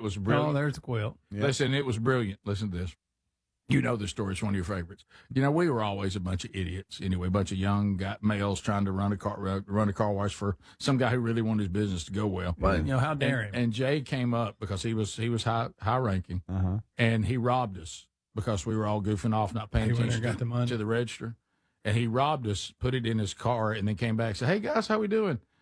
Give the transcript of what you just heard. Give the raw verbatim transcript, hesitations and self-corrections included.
was brilliant. Oh, there's a quilt. Yep. Listen, it was brilliant. Listen to this. You know the story. It's one of your favorites. You know, we were always a bunch of idiots. Anyway, a bunch of young guy, males trying to run a car run a car wash for some guy who really wanted his business to go well. But, you know, how dare and, him? And Jay came up because he was he was high high ranking, uh-huh. and he robbed us because we were all goofing off, not paying he attention got to, the money. to the register. And he robbed us, put it in his car, and then came back and said, "Hey, guys, how we doing?"